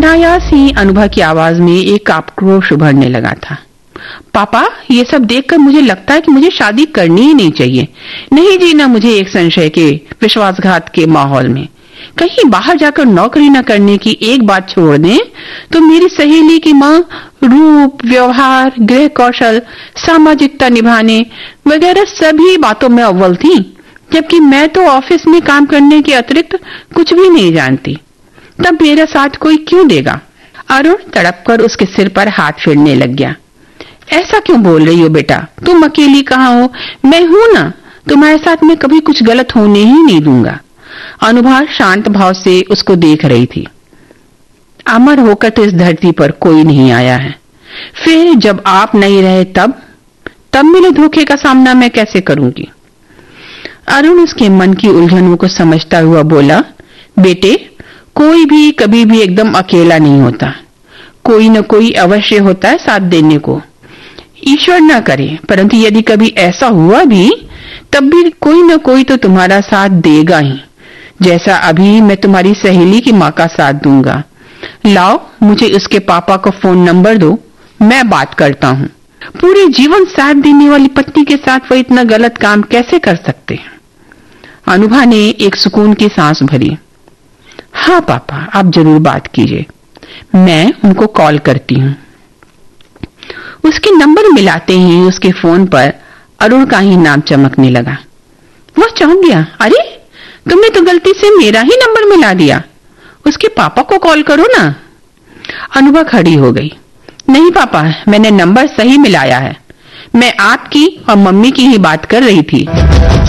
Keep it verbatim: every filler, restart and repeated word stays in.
अनायास ही अनुभा की आवाज में एक आक्रोश उभरने लगा था। पापा, ये सब देखकर मुझे लगता है कि मुझे शादी करनी ही नहीं चाहिए। नहीं जीना मुझे एक संशय के, विश्वासघात के माहौल में। कहीं बाहर जाकर नौकरी न करने की एक बात छोड़ दें तो मेरी सहेली की माँ रूप, व्यवहार, गृह कौशल, सामाजिकता निभाने वगैरह सभी बातों में अव्वल थी, जबकि मैं तो ऑफिस में काम करने के अतिरिक्त कुछ भी नहीं जानती। तब मेरा साथ कोई क्यों देगा? अरुण तड़पकर उसके सिर पर हाथ फेरने लग गया। ऐसा क्यों बोल रही हो बेटा? तुम अकेली कहाँ हो? मैं हूं ना, तुम्हारे साथ मैं कभी कुछ गलत होने ही नहीं दूंगा। अनुभा शांत भाव से उसको देख रही थी। अमर होकर तो इस धरती पर कोई नहीं आया है, फिर जब आप नहीं रहे तब तब मेरे धोखे का सामना मैं कैसे करूंगी? अरुण उसके मन की उलझनों को समझता हुआ बोला, बेटे, कोई भी कभी भी एकदम अकेला नहीं होता। कोई न कोई अवश्य होता है साथ देने को। ईश्वर न करे, परंतु यदि कभी ऐसा हुआ भी, तब भी कोई न कोई तो तुम्हारा साथ देगा ही, जैसा अभी मैं तुम्हारी सहेली की माँ का साथ दूंगा। लाओ, मुझे उसके पापा को फोन नंबर दो, मैं बात करता हूँ। पूरे जीवन साथ देने वाली पत्नी के साथ वो इतना गलत काम कैसे कर सकते हैं? अनुभा ने एक सुकून की सांस भरी। हाँ पापा, आप जरूर बात कीजिए, मैं उनको कॉल करती हूँ। उसके नंबर मिलाते ही उसके फोन पर अरुण का ही नाम चमकने लगा। वह चौंक गया। अरे, तुमने तो गलती से मेरा ही नंबर मिला दिया। उसके पापा को कॉल करो ना। अनुभा खड़ी हो गई। नहीं पापा, मैंने नंबर सही मिलाया है। मैं आपकी और मम्मी की ही बात कर रही थी।